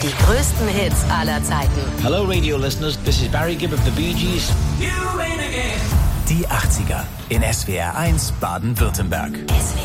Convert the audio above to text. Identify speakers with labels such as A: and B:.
A: Die größten Hits aller Zeiten.
B: Hello Radio Listeners, this is Barry Gibb of the Bee Gees.
C: Die 80er in SWR 1 Baden-Württemberg.
A: SWR